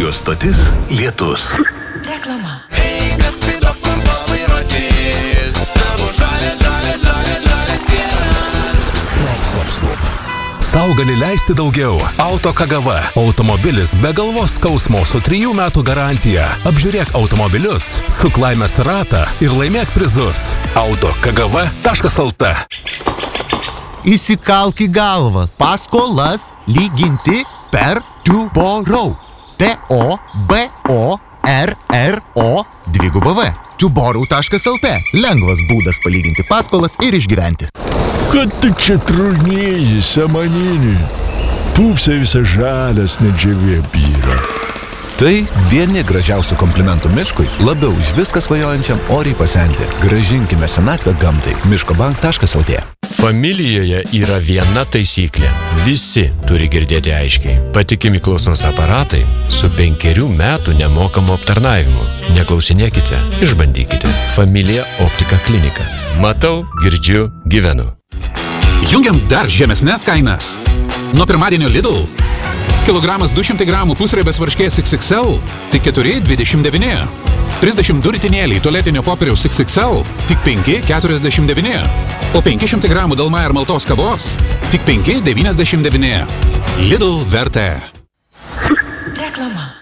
Radijos stotis Lietus. Reklama. Sau gali leisti daugiau. Auto KGV. Automobilis be galvos skausmo su 3 metų garantija. Apžiūrėk automobilius, suk laimės ratą ir laimėk prizus. autokgv.lt. Įsikalk į galvą. Paskolas lyginti per Tuborrow. T-O-B-O-R-R-O-2V. Tuborrow.lt. Lengvas būdas palyginti paskolas ir išgyventi. Kad tik čia trūnėjai, samaninį. Pūpsai visą žalias nedžiavė byra. Tai vieni gražiausių komplimentų miškui, labiau už viską svajojančiam oriai pasenti. Gražinkime senatvę gamtai. miškobank.lt. Familijoje yra viena taisyklė. Visi turi girdėti aiškiai. Patikimi klausos aparatai su 5 metų nemokamu aptarnavimu. Neklausinėkite, išbandykite. Familija Optika klinika. Matau, girdžiu, gyvenu. Jungiam dar žemesnės kainas. Nuo pirmadienio Lidl. Kilogramas 200 gramų pusriebės varškės XXL tik 4,29. 32 ritinėliai tualetinio popieriaus XXL tik 5,49. O 500 gramų Dalmair maltos kavos tik 5,99. Lidl vertė. Reklama.